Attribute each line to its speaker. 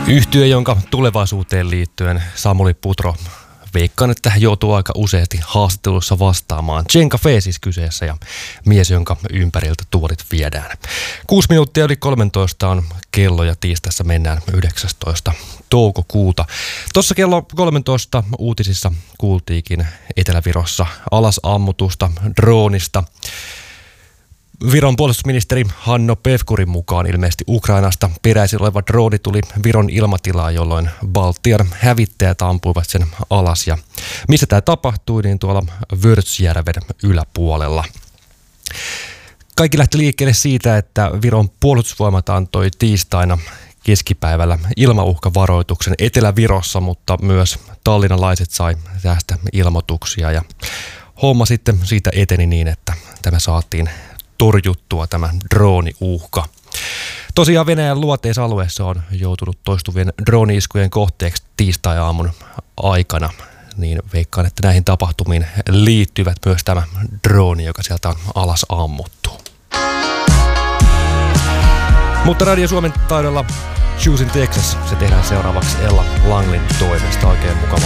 Speaker 1: Yhtye, jonka tulevaisuuteen liittyen Samuli Putro veikkaan, että hän joutuu aika useasti haastattelussa vastaamaan. Jenka Fee siis kyseessä ja mies, jonka ympäriltä tuolit viedään. 6 minuuttia yli 13 on kello ja tiistaissa mennään 19. toukokuuta. Tuossa kello 13 uutisissa kuultiinkin Etelä-Virossa alasammutusta droonista. Viron puolustusministeri Hanno Pevkurin mukaan ilmeisesti Ukrainasta peräisin oleva drooni tuli Viron ilmatilaan, jolloin Baltian hävittäjät ampuivat sen alas. Ja missä tämä tapahtui, niin tuolla Vörtsjärven yläpuolella. Kaikki lähti liikkeelle siitä, että Viron puolustusvoimat antoi tiistaina keskipäivällä ilmauhkavaroituksen Etelä-Virossa, mutta myös tallinnalaiset sai tästä ilmoituksia. Ja homma sitten siitä eteni niin, että tämä saatiin torjuttua tämä drooniuhka. Tosiaan Venäjän luoteisalueessa on joutunut toistuvien drooni-iskujen kohteeksi tiistai-aamun aikana, niin veikkaan, että näihin tapahtumiin liittyvät myös tämä drooni, joka sieltä on alas ammuttu. Mutta Radio Suomen taidolla Houston, Texas, se tehdään seuraavaksi Ella Langlin toimesta. Oikein mukava